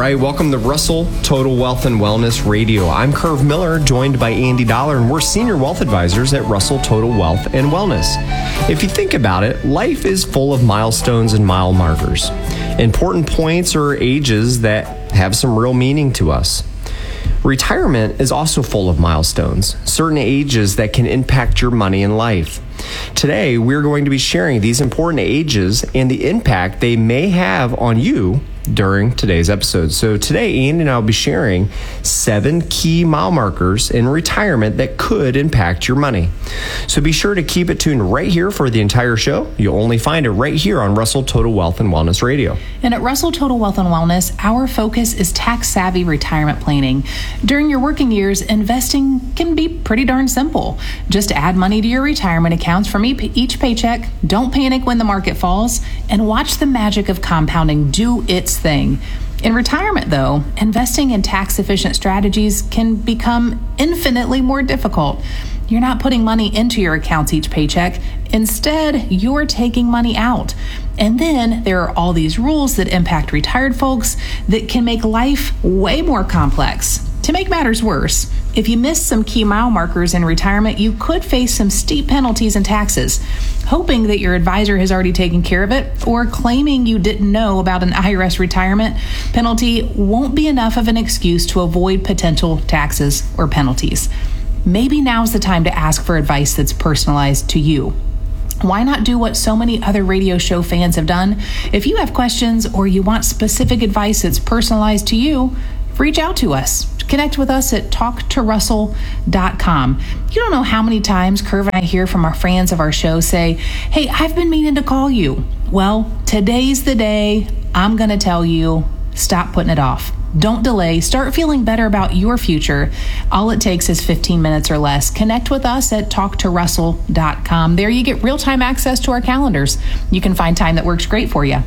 right, welcome to Russell Total Wealth and Wellness Radio. I'm Curve Miller, joined by Andy Dollar, and we're senior wealth advisors at Russell Total Wealth and Wellness. If you think about it, life is full of milestones and mile markers, important points or ages that have some real meaning to us. Retirement is also full of milestones, certain ages that can impact your money and life. Today, we're going to be sharing these important ages and the impact they may have on you during today's episode. So today, Andy and I will be sharing 7 key mile markers in retirement that could impact your money. So be sure to keep it tuned right here for the entire show. You'll only find it right here on Russell Total Wealth and Wellness Radio. And at Russell Total Wealth and Wellness, our focus is tax-savvy retirement planning. During your working years, investing can be pretty darn simple. Just add money to your retirement accounts from each paycheck, don't panic when the market falls, and watch the magic of compounding do its thing. In retirement, though, investing in tax-efficient strategies can become infinitely more difficult. You're not putting money into your accounts each paycheck. Instead, you're taking money out. And then there are all these rules that impact retired folks that can make life way more complex. To make matters worse, if you miss some key mile markers in retirement, you could face some steep penalties and taxes. Hoping that your advisor has already taken care of it, or claiming you didn't know about an IRS retirement penalty won't be enough of an excuse to avoid potential taxes or penalties. Maybe now's the time to ask for advice that's personalized to you. Why not do what so many other radio show fans have done? If you have questions or you want specific advice that's personalized to you, reach out to us. Connect with us at talktorussell.com. You don't know how many times Curve and I hear from our fans of our show say, "Hey, I've been meaning to call you." Well, today's the day. I'm going to tell you, stop putting it off. Don't delay. Start feeling better about your future. All it takes is 15 minutes or less. Connect with us at talktorussell.com. There you get real-time access to our calendars. You can find time that works great for you.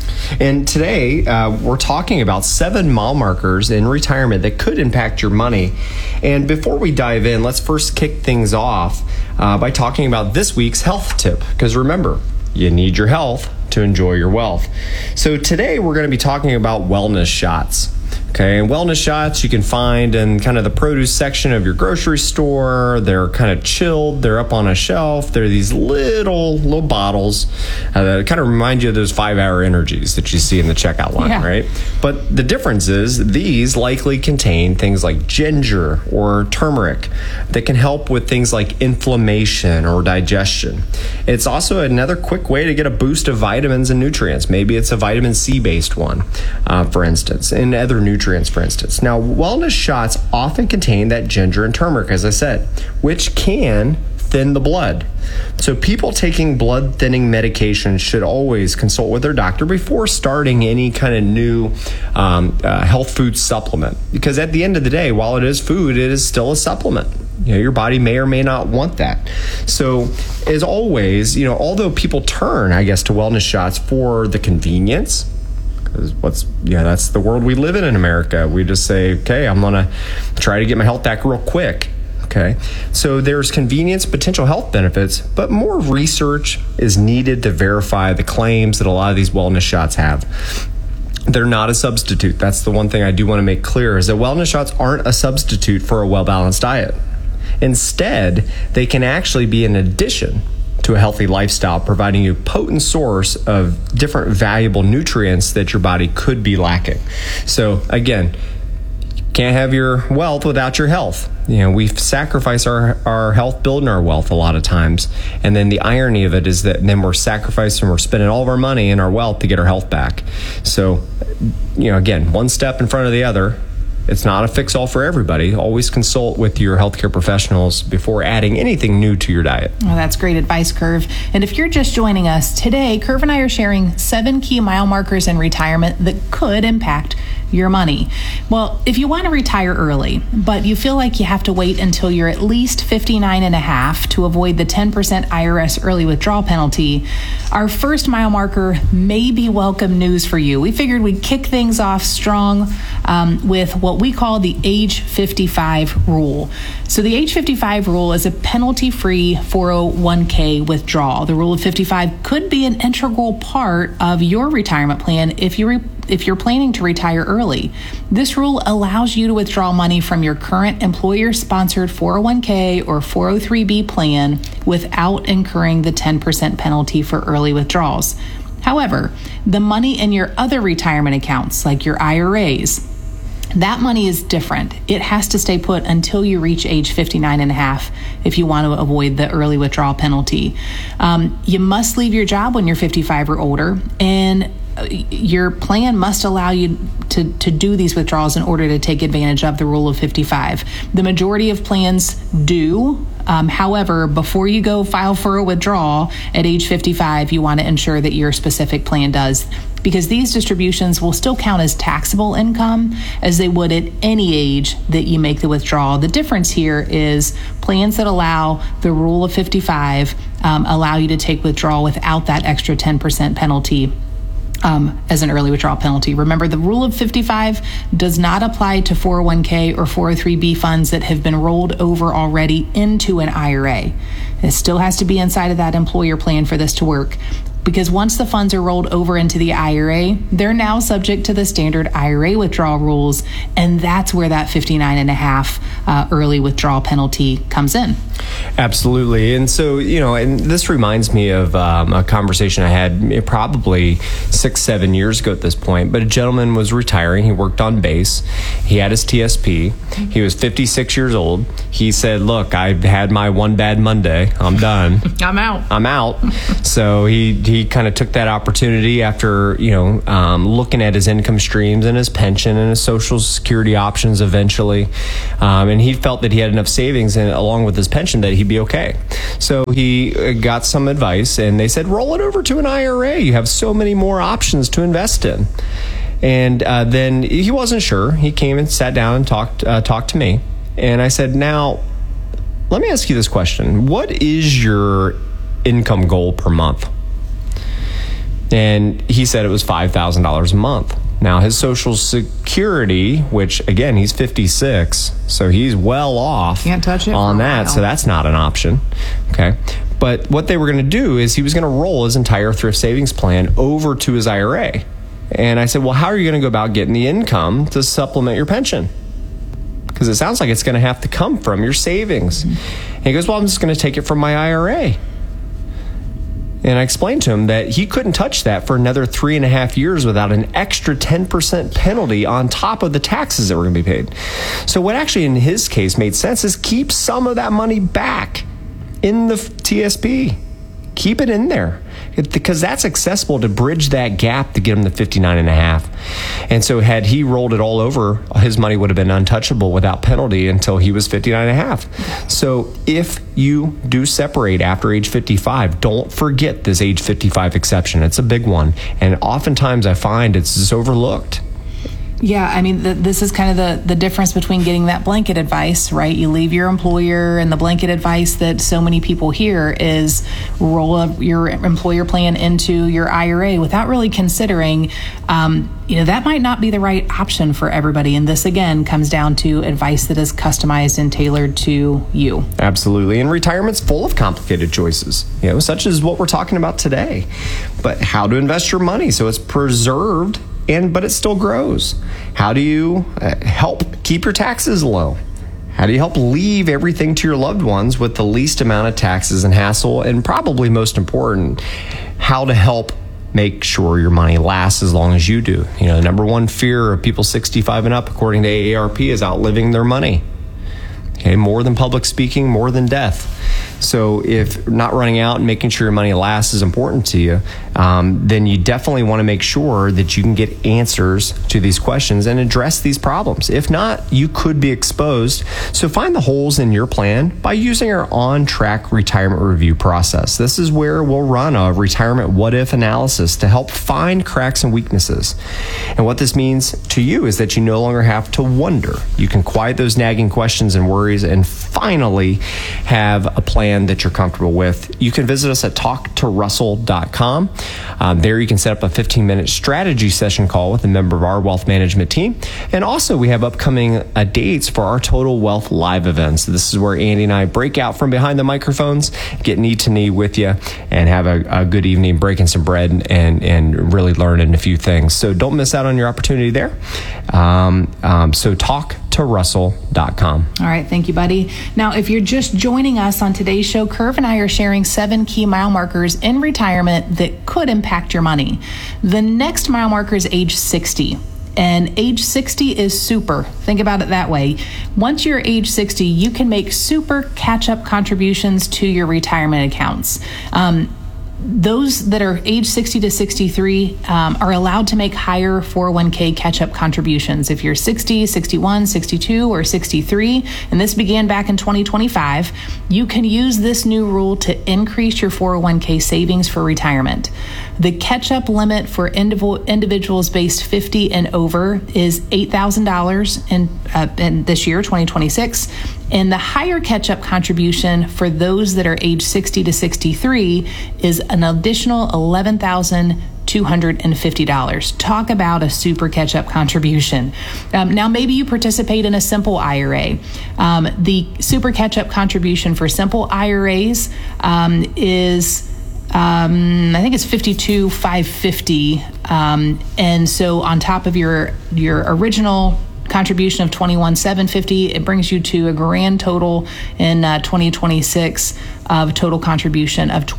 And today, we're talking about 7 mile markers in retirement that could impact your money. And before we dive in, let's first kick things off by talking about this week's health tip. Because remember, you need your health to enjoy your wealth. So today, we're going to be talking about wellness shots. Okay, and wellness shots you can find in kind of the produce section of your grocery store. They're kind of chilled. They're up on a shelf. They're these little bottles that kind of remind you of those 5-hour energies that you see in the checkout line, right? But the difference is these likely contain things like ginger or turmeric that can help with things like inflammation or digestion. It's also another quick way to get a boost of vitamins and nutrients. Maybe it's a vitamin C-based one, for instance, and other nutrients, for instance. Now, wellness shots often contain that ginger and turmeric, as I said, which can thin the blood. So people taking blood thinning medication should always consult with their doctor before starting any kind of new health food supplement. Because at the end of the day, while it is food, it is still a supplement. You know, your body may or may not want that. So as always, you know, although people turn, I guess, to wellness shots for the convenience, that's the world we live in America. We just say, okay, I'm going to try to get my health back real quick. Okay, so there's convenience, potential health benefits, but more research is needed to verify the claims that a lot of these wellness shots have. They're not a substitute. That's the one thing I do want to make clear, is that wellness shots aren't a substitute for a well-balanced diet. Instead, they can actually be an addition to a healthy lifestyle, providing you a potent source of different valuable nutrients that your body could be lacking. So again, you can't have your wealth without your health. You know, we sacrifice our health building our wealth a lot of times. And then the irony of it is that then we're sacrificing, we're spending all of our money and our wealth to get our health back. So, you know, again, one step in front of the other. It's not a fix-all for everybody. Always consult with your healthcare professionals before adding anything new to your diet. Well, that's great advice, Curve. And if you're just joining us today, Curve and I are sharing 7 key mile markers in retirement that could impact your money. Well, if you want to retire early, but you feel like you have to wait until you're at least 59 and a half to avoid the 10% IRS early withdrawal penalty, our first mile marker may be welcome news for you. We figured we'd kick things off strong with what we call the age 55 rule. So the age 55 rule is a penalty-free 401k withdrawal. The rule of 55 could be an integral part of your retirement plan if you if you're planning to retire early. This rule allows you to withdraw money from your current employer-sponsored 401k or 403b plan without incurring the 10% penalty for early withdrawals. However, the money in your other retirement accounts, like your IRAs, that money is different. It has to stay put until you reach age 59 and a half if you want to avoid the early withdrawal penalty. You must leave your job when you're 55 or older, and your plan must allow you to do these withdrawals in order to take advantage of the rule of 55. The majority of plans do. However, before you go file for a withdrawal at age 55, you want to ensure that your specific plan does, because these distributions will still count as taxable income as they would at any age that you make the withdrawal. The difference here is plans that allow the rule of 55 allow you to take withdrawal without that extra 10% penalty as an early withdrawal penalty. Remember, the rule of 55 does not apply to 401k or 403b funds that have been rolled over already into an IRA. It still has to be inside of that employer plan for this to work, because once the funds are rolled over into the IRA, they're now subject to the standard IRA withdrawal rules, and that's where that 59 and a half early withdrawal penalty comes in. Absolutely. And so, and this reminds me of a conversation I had probably 6-7 years ago at this point, but a gentleman was retiring. He worked on base. He had his TSP. He was 56 years old. He said, look, I've had my one bad Monday. I'm done. I'm out. So he kind of took that opportunity after, looking at his income streams and his pension and his Social Security options eventually. And he felt that he had enough savings and along with his pension that he'd be okay. So he got some advice, and they said, roll it over to an IRA. You have so many more options to invest in. And then he wasn't sure. He came and sat down and talked to me. And I said, now, let me ask you this question. What is your income goal per month? And he said it was $5,000 a month. Now, his Social Security, which, again, he's 56, so he's well off. Can't touch it on that, so that's not an option. Okay. But what they were going to do is he was going to roll his entire thrift savings plan over to his IRA. And I said, well, how are you going to go about getting the income to supplement your pension? Because it sounds like it's going to have to come from your savings. Mm-hmm. And he goes, well, I'm just going to take it from my IRA. And I explained to him that he couldn't touch that for another 3.5 years without an extra 10% penalty on top of the taxes that were going to be paid. So what actually in his case made sense is keep some of that money back in the TSP. Keep it in there, because that's accessible to bridge that gap to get him to 59.5. And so had he rolled it all over, his money would have been untouchable without penalty until he was 59.5. So if you do separate after age 55, don't forget this age 55 exception. It's a big one. And oftentimes I find it's just overlooked. Yeah, I mean, this is kind of the difference between getting that blanket advice, right? You leave your employer, and the blanket advice that so many people hear is roll your employer plan into your IRA without really considering, that might not be the right option for everybody. And this, again, comes down to advice that is customized and tailored to you. Absolutely. And retirement's full of complicated choices, such as what we're talking about today. But how to invest your money so it's preserved but it still grows. How do you help keep your taxes low? How do you help leave everything to your loved ones with the least amount of taxes and hassle? And probably most important, how to help make sure your money lasts as long as you do. The number one fear of people 65 and up, according to AARP, is outliving their money. Okay, more than public speaking, more than death. So if not running out and making sure your money lasts is important to you, then you definitely want to make sure that you can get answers to these questions and address these problems. If not, you could be exposed. So find the holes in your plan by using our on-track retirement review process. This is where we'll run a retirement what-if analysis to help find cracks and weaknesses. And what this means to you is that you no longer have to wonder. You can quiet those nagging questions and worries and finally have a plan that you're comfortable with, you can visit us at talktorussell.com. There you can set up a 15-minute strategy session call with a member of our wealth management team. And also we have upcoming dates for our Total Wealth Live events. This is where Andy and I break out from behind the microphones, get knee to knee with you, and have a good evening breaking some bread and really learning a few things. So don't miss out on your opportunity there. So talktorussell.com. All right. Thank you, buddy. Now, if you're just joining us on today's show, Curve and I are sharing 7 key mile markers in retirement that could impact your money. The next mile marker is age 60. And age 60 is super. Think about it that way. Once you're age 60, you can make super catch-up contributions to your retirement accounts. Those that are age 60 to 63 are allowed to make higher 401k catch-up contributions. If you're 60, 61, 62, or 63, and this began back in 2025, you can use this new rule to increase your 401k savings for retirement. The catch-up limit for individuals based 50 and over is $8,000 in this year, 2026. And the higher catch-up contribution for those that are age 60 to 63 is an additional $11,250. Talk about a super catch-up contribution. Now, maybe you participate in a simple IRA. The super catch-up contribution for simple IRAs is I think it's $52,550, and so on top of your original contribution of $21,750, it brings you to a grand total in 2026 of total contribution of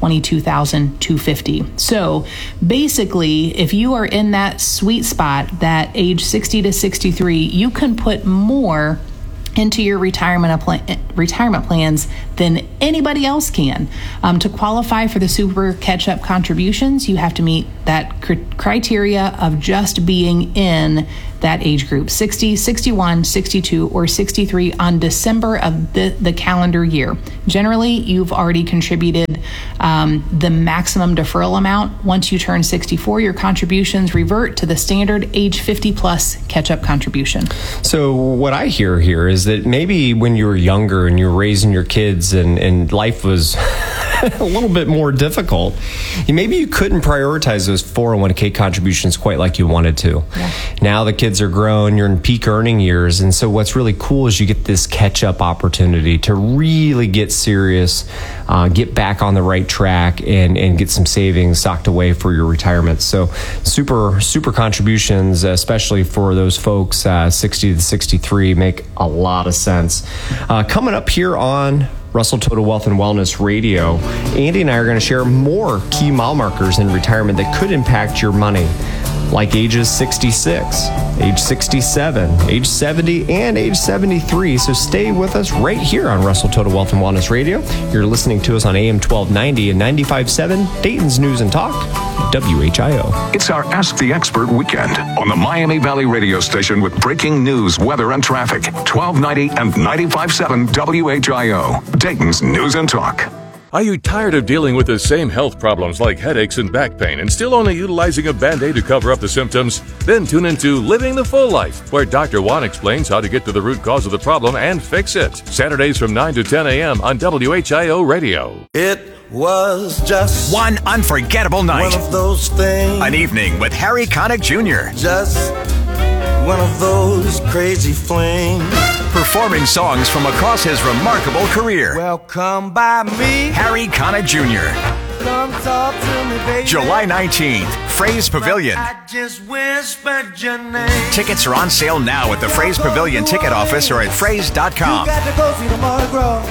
$22,250. So basically, if you are in that sweet spot, that age 60 to 63, you can put more into your retirement plans than anybody else can. To qualify for the super catch-up contributions, you have to meet that criteria of just being in that age group, 60, 61, 62, or 63 on December of the calendar year. Generally, you've already contributed the maximum deferral amount. Once you turn 64, your contributions revert to the standard age 50 plus catch-up contribution. So what I hear here is that maybe when you were younger and you were raising your kids and life was a little bit more difficult, maybe you couldn't prioritize those 401k contributions quite like you wanted to. Yeah. Now the kids are grown, you're in peak earning years, and so what's really cool is you get this catch-up opportunity to really get serious, get back on the right track, and get some savings socked away for your retirement. So super contributions, especially for those folks 60 to 63, make a lot of sense. Coming up here on Russell Total Wealth and Wellness Radio, Andy and I are going to share more key mile markers in retirement that could impact your money, like ages 66, age 67, age 70, and age 73. So stay with us right here on Russell Total Wealth and Wellness Radio. You're listening to us on AM 1290 and 95.7, Dayton's News and Talk, WHIO. It's our Ask the Expert weekend on the Miami Valley radio station with breaking news, weather, and traffic. 1290 and 95.7 WHIO, Dayton's News and Talk. Are you tired of dealing with the same health problems like headaches and back pain and still only utilizing a Band-Aid to cover up the symptoms? Then tune into Living the Full Life, where Dr. Juan explains how to get to the root cause of the problem and fix it. Saturdays from 9 to 10 a.m. on WHIO Radio. It was just one unforgettable night. One of those things. An evening with Harry Connick Jr. Just one of those crazy flings. Performing songs from across his remarkable career. Well, come by me, Harry Connick Jr. Come talk to me, baby. July 19th, Fraze Pavilion. I just whispered your name. Tickets are on sale now at the Fraze Pavilion ticket office or at fraze.com. You got to go see the Mardi Gras.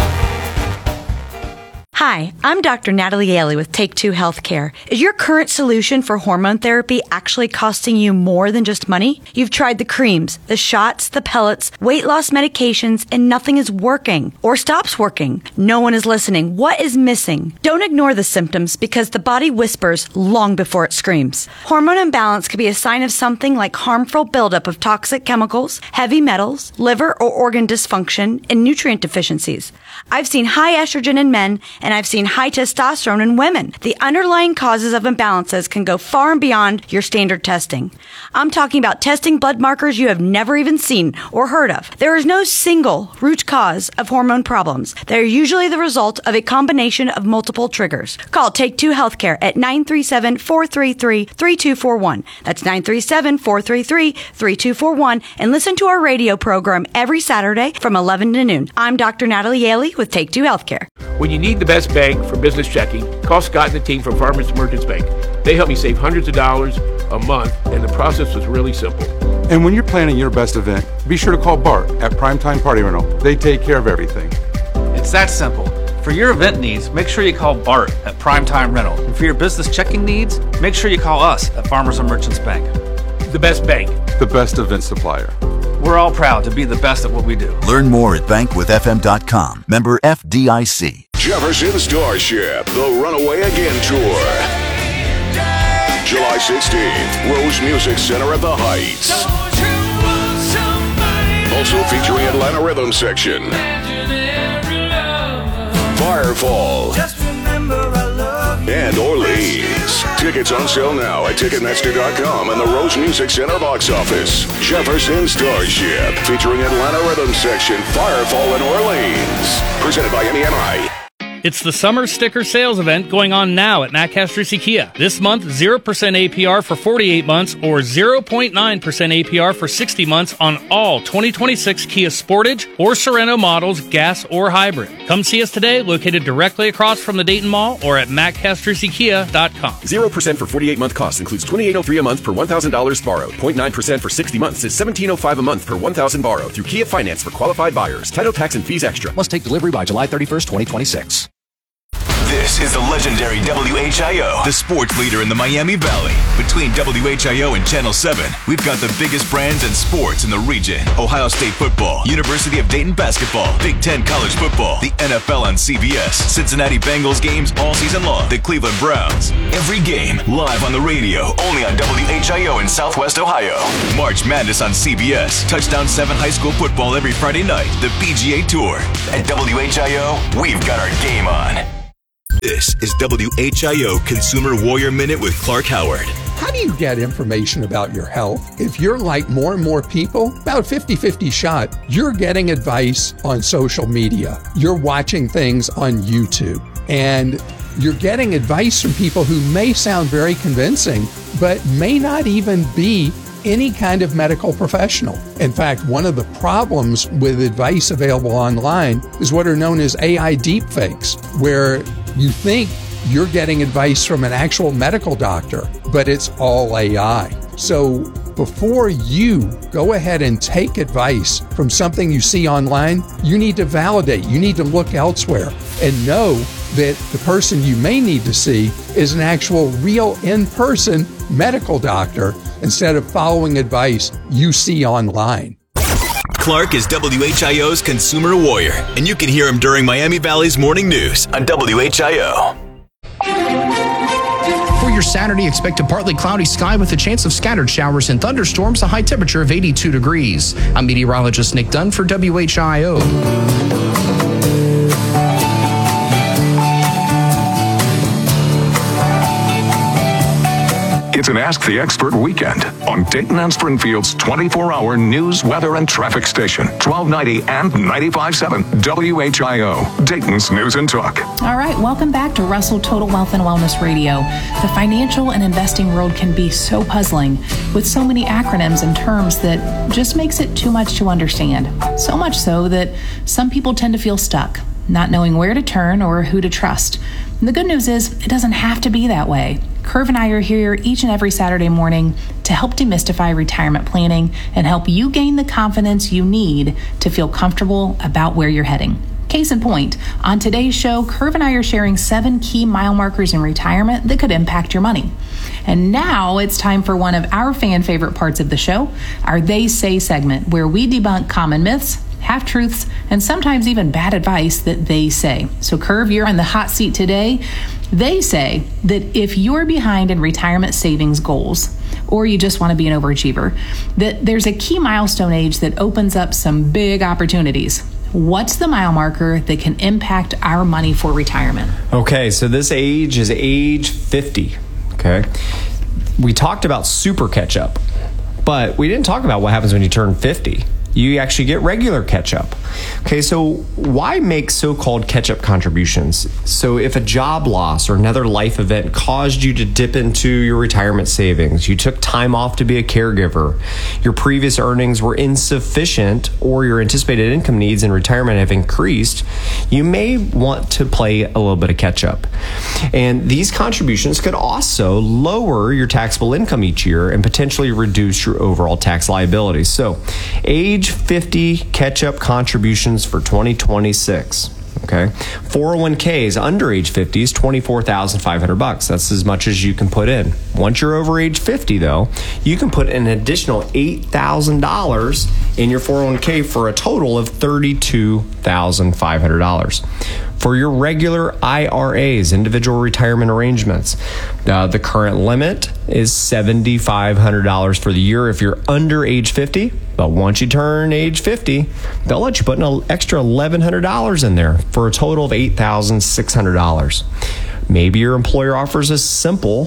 Hi, I'm Dr. Natalie Ailey with Take Two Healthcare. Is your current solution for hormone therapy actually costing you more than just money? You've tried the creams, the shots, the pellets, weight loss medications, and nothing is working or stops working. No one is listening. What is missing? Don't ignore the symptoms because the body whispers long before it screams. Hormone imbalance could be a sign of something like harmful buildup of toxic chemicals, heavy metals, liver or organ dysfunction, and nutrient deficiencies. I've seen high estrogen in men and I've seen high testosterone in women. The underlying causes of imbalances can go far and beyond your standard testing. I'm talking about testing blood markers you have never even seen or heard of. There is no single root cause of hormone problems. They are usually the result of a combination of multiple triggers. Call Take Two Healthcare at 937-433-3241. That's 937-433-3241, and listen to our radio program every Saturday from 11 to noon. I'm Dr. Natalie Yaley with Take Two Healthcare. When you need the best bank for business checking, call Scott and the team from Farmers Merchants Bank. They help me save hundreds of dollars a month, and the process was really simple. And when you're planning your best event, be sure to call Bart at Primetime Party Rental. They take care of everything. It's that simple. For your event needs, make sure you call Bart at Primetime Rental. And for your business checking needs, make sure you call us at Farmers and Merchants Bank. The best bank. The best event supplier. We're all proud to be the best at what we do. Learn more at bankwithfm.com. Member FDIC. Jefferson Starship, the Runaway Again Tour. July 16th, Rose Music Center at the Heights. Also featuring Atlanta Rhythm Section. Firefall. And Orleans. Tickets on sale now at Ticketmaster.com and the Rose Music Center box office. Jefferson Starship, featuring Atlanta Rhythm Section, Firefall, and Orleans. Presented by MEMI. It's the summer sticker sales event going on now at Maccaster Kia. This month, 0% APR for 48 months or 0.9% APR for 60 months on all 2026 Kia Sportage or Sorento models, gas or hybrid. Come see us today, located directly across from the Dayton Mall or at MacCasterCkia.com. 0% for 48-month cost includes $2,803 a month per $1,000 borrowed. 0.9% for 60 months is $1,705 a month per $1,000 borrowed through Kia Finance for qualified buyers. Title, tax, and fees extra. Must take delivery by July 31st, 2026. This is the legendary WHIO, the sports leader in the Miami Valley. Between WHIO and Channel 7, we've got the biggest brands and sports in the region. Ohio State football, University of Dayton basketball, Big Ten college football, the NFL on CBS, Cincinnati Bengals games all season long, the Cleveland Browns. Every game live on the radio, only on WHIO in Southwest Ohio. March Madness on CBS, Touchdown 7 high school football every Friday night, the PGA Tour. At WHIO, we've got our game on. This is WHIO Consumer Warrior Minute with Clark Howard. How do you get information about your health? If you're like more and more people, about 50-50 shot, you're getting advice on social media. You're watching things on YouTube. And you're getting advice from people who may sound very convincing, but may not even be any kind of medical professional. In fact, one of the problems with advice available online is what are known as AI deepfakes, where you think you're getting advice from an actual medical doctor, but it's all AI. So before you go ahead and take advice from something you see online, you need to validate, you need to look elsewhere and know that the person you may need to see is an actual real in-person medical doctor instead of following advice you see online. Clark is WHIO's Consumer Warrior, and you can hear him during Miami Valley's Morning News on WHIO. For your Saturday, expect a partly cloudy sky with a chance of scattered showers and thunderstorms, a high temperature of 82 degrees. I'm meteorologist Nick Dunn for WHIO. It's an Ask the Expert weekend on Dayton and Springfield's 24-hour news, weather, and traffic station, 1290 and 95.7 WHIO, Dayton's News and Talk. All right, welcome back to Russell Total Wealth and Wellness Radio. The financial and investing world can be so puzzling with so many acronyms and terms that just makes it too much to understand. So much so that some people tend to feel stuck, not knowing where to turn or who to trust. And the good news is it doesn't have to be that way. Curve and I are here each and every Saturday morning to help demystify retirement planning and help you gain the confidence you need to feel comfortable about where you're heading. Case in point, on today's show, Curve and I are sharing 7 key mile markers in retirement that could impact your money. And now it's time for one of our fan favorite parts of the show, our They Say segment, where we debunk common myths, half-truths, and sometimes even bad advice that they say. So Curve, you're in the hot seat today. They say that if you're behind in retirement savings goals, or you just want to be an overachiever, that there's a key milestone age that opens up some big opportunities. What's the mile marker that can impact our money for retirement? Okay, so this age is age 50. Okay. We talked about super catch-up, but we didn't talk about what happens when you turn 50. You actually get regular catch-up. Okay, so why make so-called catch-up contributions? So if a job loss or another life event caused you to dip into your retirement savings, you took time off to be a caregiver, your previous earnings were insufficient, or your anticipated income needs in retirement have increased, you may want to play a little bit of catch-up. And these contributions could also lower your taxable income each year and potentially reduce your overall tax liability. So age 50 catch-up contributions for 2026. Okay, 401ks under age 50 is $24,500. That's as much as you can put in. Once you're over age 50, though, you can put an additional $8,000 in your 401k for a total of $32,500. For your regular IRAs, individual retirement arrangements, the current limit is $7,500 for the year if you're under age 50. But once you turn age 50, they'll let you put an extra $1,100 in there for a total of $8,600. Maybe your employer offers a simple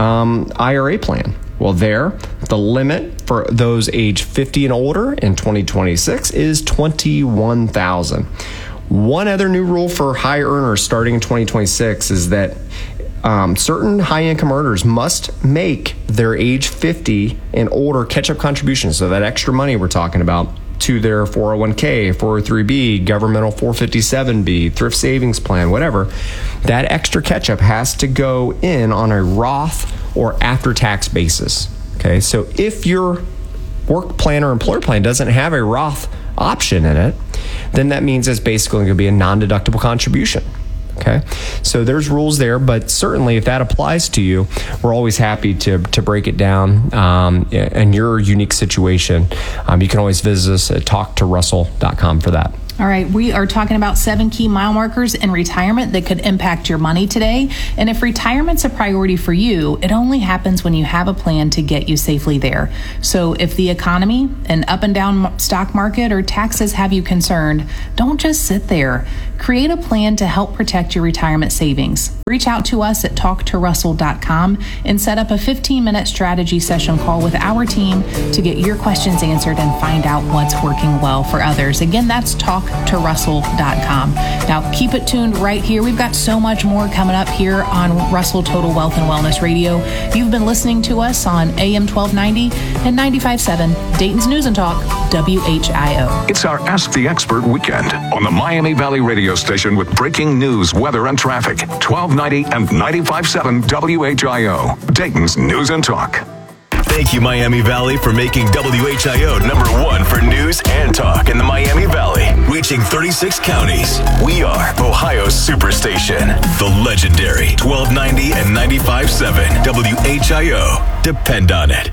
IRA plan. Well, the limit for those age 50 and older in 2026 is $21,000. One other new rule for high earners starting in 2026 is that certain high-income earners must make their age 50 and older catch-up contributions, so that extra money we're talking about, to their 401k, 403b, governmental 457b, thrift savings plan, whatever. That extra catch-up has to go in on a Roth or after-tax basis. Okay, so if your work plan or employer plan doesn't have a Roth option in it, then that means it's basically going to be a non-deductible contribution. Okay, so there's rules there, but certainly if that applies to you, we're always happy to break it down in your unique situation. You can always visit us at talktorussell.com for that. All right, we are talking about 7 key mile markers in retirement that could impact your money today. And if retirement's a priority for you, it only happens when you have a plan to get you safely there. So if the economy, an up and down stock market, or taxes have you concerned, don't just sit there. Create a plan to help protect your retirement savings. Reach out to us at talktorussell.com and set up a 15-minute strategy session call with our team to get your questions answered and find out what's working well for others. Again, that's talktorussell.com. Now, keep it tuned right here. We've got so much more coming up here on Russell Total Wealth and Wellness Radio. You've been listening to us on AM 1290 and 95.7, Dayton's News and Talk, WHIO. It's our Ask the Expert weekend on the Miami Valley radio station with breaking news, weather, and traffic. 1290 and 95.7 WHIO, Dayton's News and Talk. Thank you, Miami Valley, for making WHIO #1 for news and talk in the Miami Valley. Reaching 36 counties, we are Ohio's Superstation. The legendary 1290 and 95.7 WHIO. Depend on it.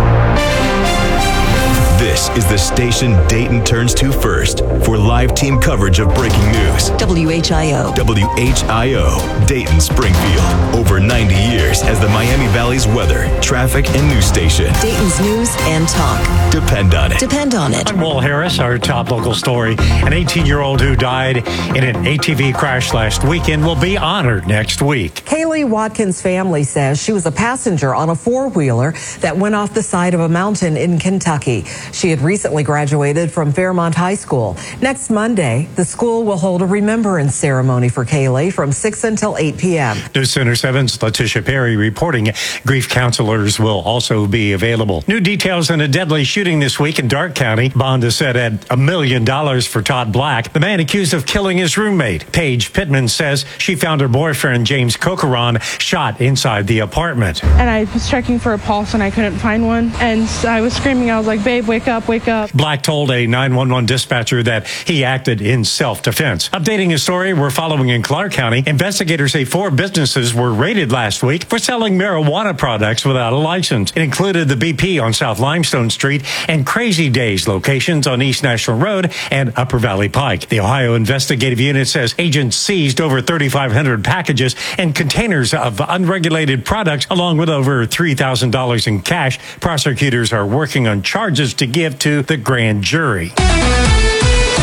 This is the station Dayton turns to first for live team coverage of breaking news. WHIO. WHIO, Dayton, Springfield. Over 90 years as the Miami Valley's weather, traffic, and news station. Dayton's News and Talk. Depend on it. Depend on it. I'm Will Harris, our top local story. An 18-year-old who died in an ATV crash last weekend will be honored next week. Kaylee Watkins' family says she was a passenger on a four-wheeler that went off the side of a mountain in Kentucky. She had recently graduated from Fairmont High School. Next Monday, the school will hold a remembrance ceremony for Kaylee from 6 until 8 p.m. News Center 7's Letitia Perry reporting grief counselors will also be available. New details in a deadly shooting this week in Darke County. Bond is set at $1 million for Todd Black, the man accused of killing his roommate. Paige Pittman says she found her boyfriend, James Cocaron, shot inside the apartment. And I was checking for a pulse and I couldn't find one. And I was screaming, I was like, babe, wake up, wake up. Black told a 911 dispatcher that he acted in self-defense. Updating his story, we're following in Clark County. Investigators say 4 businesses were raided last week for selling marijuana products without a license. It included the BP on South Limestone Street and Crazy Days locations on East National Road and Upper Valley Pike. The Ohio Investigative Unit says agents seized over 3,500 packages and containers of unregulated products, along with over $3,000 in cash. Prosecutors are working on charges to give to the grand jury.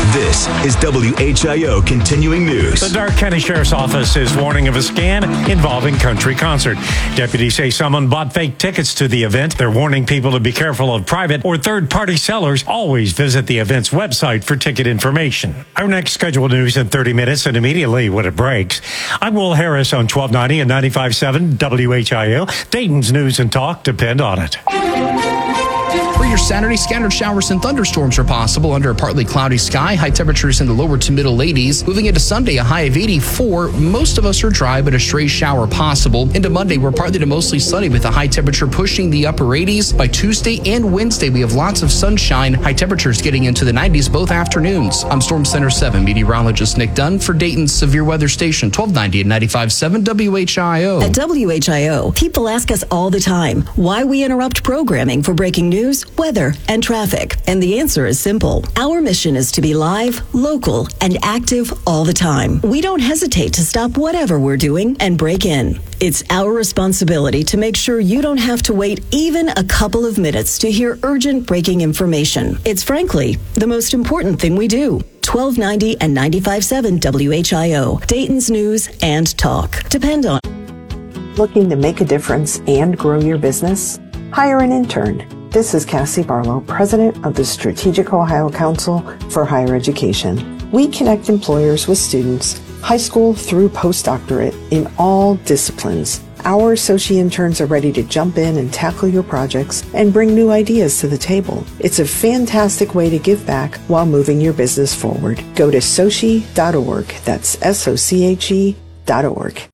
This is WHIO Continuing News. The Darke County Sheriff's Office is warning of a scam involving country concert. Deputies say someone bought fake tickets to the event. They're warning people to be careful of private or third-party sellers. Always visit the event's website for ticket information. Our next scheduled news in 30 minutes and immediately when it breaks. I'm Will Harris on 1290 and 95.7 WHIO. Dayton's news and talk depend on it. For your Saturday, scattered showers and thunderstorms are possible under a partly cloudy sky. High temperatures in the lower to middle 80s. Moving into Sunday, a high of 84. Most of us are dry, but a stray shower possible. Into Monday, we're partly to mostly sunny with a high temperature pushing the upper 80s. By Tuesday and Wednesday, we have lots of sunshine. High temperatures getting into the 90s both afternoons. I'm Storm Center 7 meteorologist Nick Dunn for Dayton's Severe Weather Station, 1290 and 95.7 WHIO. At WHIO, people ask us all the time why we interrupt programming for breaking news, weather, and traffic. And the answer is simple. Our mission is to be live, local, and active all the time. We don't hesitate to stop whatever we're doing and break in. It's our responsibility to make sure you don't have to wait even a couple of minutes to hear urgent breaking information. It's frankly the most important thing we do. 1290 and 95.7 WHIO, Dayton's news and talk. Depend on. Looking to make a difference and grow your business? Hire an intern. This is Cassie Barlow, president of the Strategic Ohio Council for Higher Education. We connect employers with students, high school through postdoctorate, in all disciplines. Our associate interns are ready to jump in and tackle your projects and bring new ideas to the table. It's a fantastic way to give back while moving your business forward. Go to soche.org. That's SOCHE.org.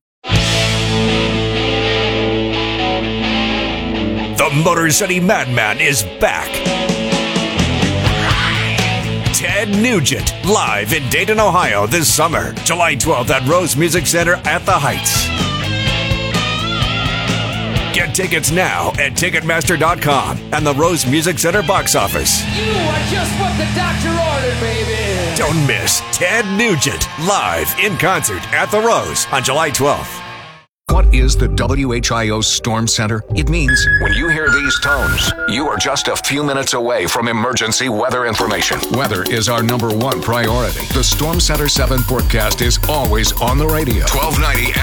The Motor City Madman is back. Ted Nugent, live in Dayton, Ohio this summer, July 12th at Rose Music Center at the Heights. Get tickets now at Ticketmaster.com and the Rose Music Center box office. You are just what the doctor ordered, baby. Don't miss Ted Nugent, live in concert at the Rose on July 12th. What is the WHIO Storm Center? It means when you hear these tones, you are just a few minutes away from emergency weather information. Weather is our #1 priority. The Storm Center 7 forecast is always on the radio. 1290